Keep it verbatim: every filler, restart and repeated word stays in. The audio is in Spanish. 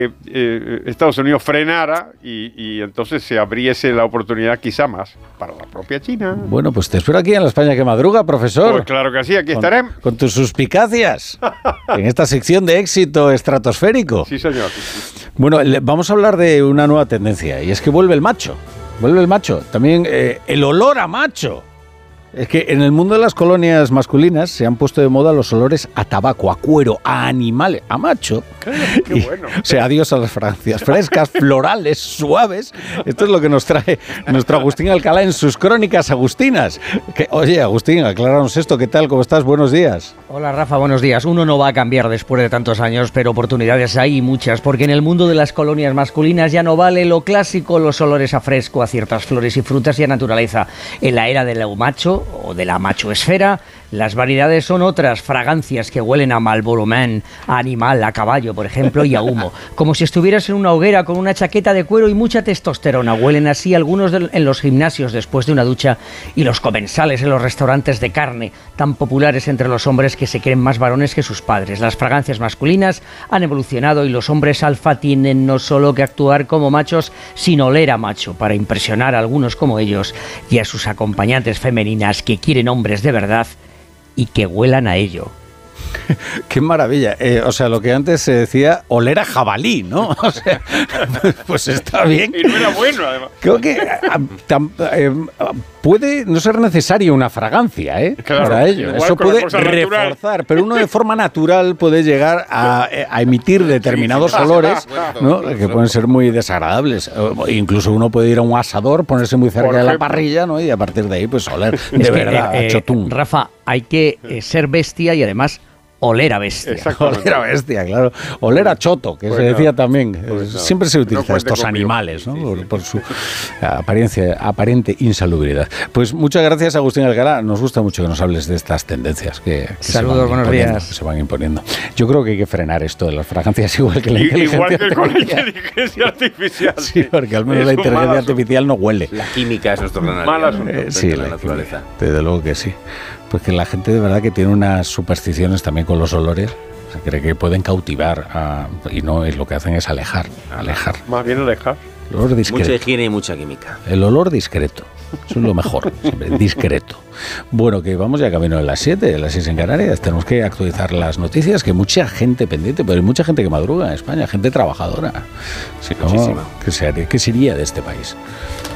eh, Estados Unidos frenara y, y entonces se abriese la oportunidad quizá más para la propia China. Bueno, pues te espero aquí en la España que madruga, profesor. Pues claro que sí, aquí con, estaremos. Con tus suspicacias en esta sección de éxito estratosférico. Sí, señor. Bueno, le, vamos a hablar de una nueva tendencia y es que vuelve el macho. Vuelve el macho. También eh, el olor a macho. Es que en el mundo de las colonias masculinas se han puesto de moda los olores a tabaco, a cuero, a animales, a macho. Qué, qué bueno. Y, o sea, adiós a las fragancias frescas, florales, suaves. Esto es lo que nos trae nuestro Agustín Alcalá en sus crónicas agustinas. Que, oye, Agustín, acláranos esto. ¿Qué tal? ¿Cómo estás? Buenos días. Hola, Rafa. Buenos días. Uno no va a cambiar después de tantos años, pero oportunidades hay y muchas, porque en el mundo de las colonias masculinas ya no vale lo clásico, los olores a fresco, a ciertas flores y frutas y a naturaleza. En la era del macho o de la machoesfera, las variedades son otras, fragancias que huelen a Marlboro Man, a animal, a caballo, por ejemplo, y a humo. Como si estuvieras en una hoguera con una chaqueta de cuero y mucha testosterona. Huelen así algunos de, en los gimnasios después de una ducha y los comensales en los restaurantes de carne, tan populares entre los hombres que se creen más varones que sus padres. Las fragancias masculinas han evolucionado y los hombres alfa tienen no solo que actuar como machos, sino oler a macho para impresionar a algunos como ellos y a sus acompañantes femeninas que quieren hombres de verdad y que huelan a ello. Qué maravilla. Eh, o sea, lo que antes se decía, oler a jabalí, ¿no? O sea, pues está bien. Y no era bueno, además. Creo que a, tam, eh, puede no ser necesaria una fragancia, ¿eh? Claro, para ello. Eso puede reforzar, natural. Pero uno de forma natural puede llegar a, a emitir determinados olores, ¿no? Que pueden ser muy desagradables. O incluso uno puede ir a un asador, ponerse muy cerca de la parrilla, ¿no? Y a partir de ahí, pues oler de es verdad, que, eh, chotún. Rafa, hay que eh, ser bestia y además oler a bestia. Oler a bestia, claro. Oler a choto, que pues se decía no, también. Pues no, Siempre se utiliza no estos conmigo. animales, ¿no? Sí, sí. Por, por su apariencia, aparente insalubridad. Pues muchas gracias, Agustín Alcalá. Nos gusta mucho que nos hables de estas tendencias que, que, Saludos, se, buenos días. que se van imponiendo. Yo creo que hay que frenar esto de las fragancias igual que la inteligencia Igual que artificial. con la inteligencia artificial. Sí, porque al menos la inteligencia artificial no huele. La química es nuestro gran aliado, eh, sí, la, la naturaleza. Desde luego que sí. Pues que la gente de verdad que tiene unas supersticiones también con los olores. Se cree que pueden cautivar a, y no, es lo que hacen es alejar, alejar. Más bien alejar. El olor discreto. Mucha higiene y mucha química. El olor discreto. Eso es lo mejor, siempre, discreto. Bueno, que vamos ya camino de las siete, de las seis en Canarias. Tenemos que actualizar las noticias, que mucha gente pendiente, pero hay mucha gente que madruga en España, gente trabajadora. Si no, ¿qué sería, qué sería de este país?